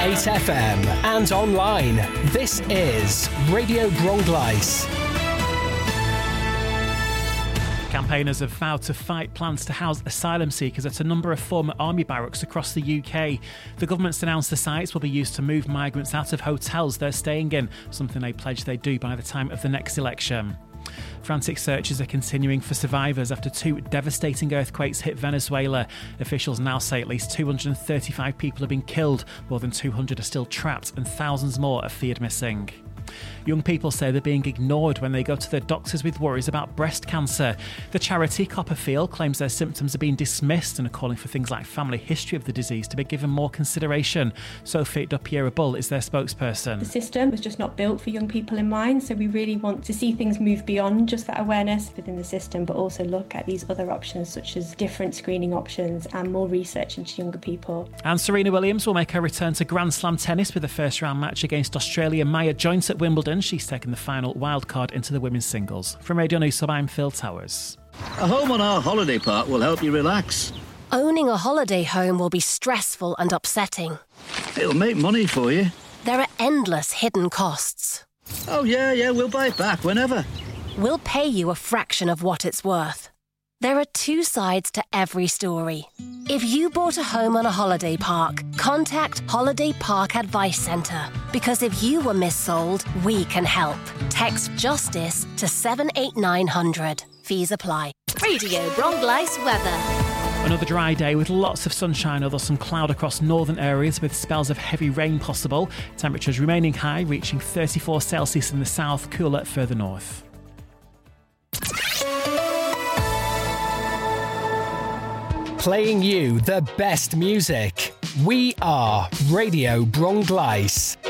FM and online. This is Radio Bronglais. Campaigners have vowed to fight plans to house asylum seekers at a number of former army barracks across the UK. The government's announced the sites will be used to move migrants out of hotels they're staying in, something they pledge they do by the time of the next election. Frantic searches are continuing for survivors after 2 devastating earthquakes hit Venezuela. Officials now say at least 235 people have been killed, more than 200 are still trapped, and thousands more are feared missing. Young people say they're being ignored when they go to their doctors with worries about breast cancer. The charity Copperfield claims their symptoms are being dismissed and are calling for things like family history of the disease to be given more consideration. Sophie Dopiera-Bull is their spokesperson. The system was just not built for young people in mind, so we really want to see things move beyond just that awareness within the system, but also look at these other options such as different screening options and more research into younger people. And Serena Williams will make her return to Grand Slam tennis with a first-round match against Australia Maya Joynt at Wimbledon. She's taken the final wildcard into the women's singles. From Radio Newsub, I'm Phil Towers. A home on our holiday park will help you relax. Owning a holiday home will be stressful and upsetting. It'll make money for you. There are endless hidden costs. Oh, yeah, we'll buy it back whenever. We'll pay you a fraction of what it's worth. There are 2 sides to every story. If you bought a home on a holiday park, contact Holiday Park Advice Centre. Because if you were missold, we can help. Text JUSTICE to 78900. Fees apply. Radio Bronglais weather. Another dry day with lots of sunshine, although some cloud across northern areas with spells of heavy rain possible. Temperatures remaining high, reaching 34 Celsius in the south, cooler further north. Playing you the best music. We are Radio Bronglais.